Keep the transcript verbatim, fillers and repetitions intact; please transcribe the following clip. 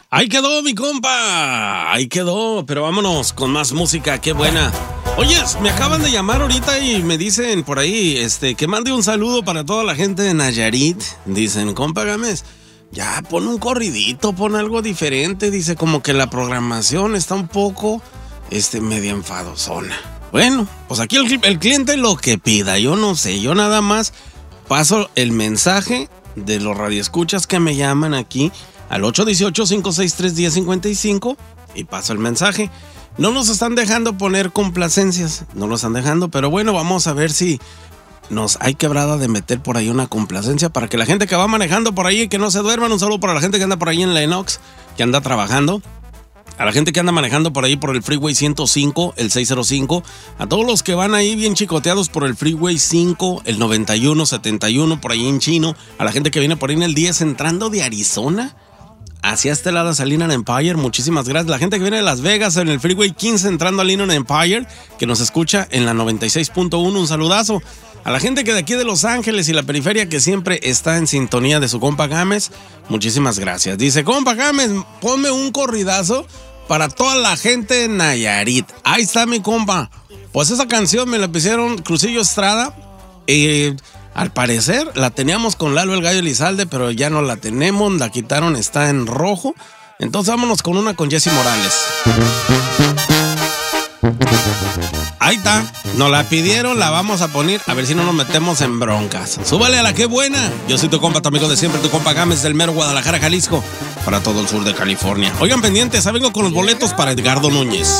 Ahí quedó, mi compa. Ahí quedó. Pero vámonos con más música. Qué buena. Oye, me acaban de llamar ahorita y me dicen por ahí, este, que mande un saludo para toda la gente de Nayarit. Dicen, compa Gámez, ya pon un corridito, pon algo diferente. Dice, como que la programación está un poco, este, media enfadosona. Bueno, pues aquí el, el cliente lo que pida. Yo no sé, yo nada más paso el mensaje de los radioescuchas que me llaman aquí al ocho uno ocho, cinco seis tres, uno cero cinco cinco y paso el mensaje. No nos están dejando poner complacencias, no nos están dejando, pero bueno, vamos a ver si nos hay quebrada de meter por ahí una complacencia para que la gente que va manejando por ahí, que no se duerman. Un saludo para la gente que anda por ahí en Lenox, que anda trabajando. A la gente que anda manejando por ahí por el Freeway ciento cinco, el seiscientos cinco. A todos los que van ahí bien chicoteados por el Freeway cinco, el noventa y uno, setenta y uno, por ahí en Chino. A la gente que viene por ahí en el diez entrando de Arizona hacia este lado, a Inland Empire, muchísimas gracias. La gente que viene de Las Vegas en el Freeway quince entrando a Inland Empire, que nos escucha en la noventa y seis punto uno, un saludazo. A la gente que de aquí de Los Ángeles y la periferia que siempre está en sintonía de su compa Gámez, muchísimas gracias. Dice, compa Gámez, ponme un corridazo para toda la gente de Nayarit. Ahí está mi compa. Pues esa canción me la pusieron Crucillo Estrada. Eh... Al parecer la teníamos con Lalo el Gallo Elizalde, pero ya no la tenemos, la quitaron, está en rojo. Entonces vámonos con una con Jessy Morales. Ahí está, nos la pidieron, la vamos a poner, a ver si no nos metemos en broncas. Súbale a la que buena. Yo soy tu compa, tu amigo de siempre, tu compa Gámez del mero Guadalajara, Jalisco, para todo el sur de California. Oigan pendientes, vengo con los boletos para Edgardo Núñez.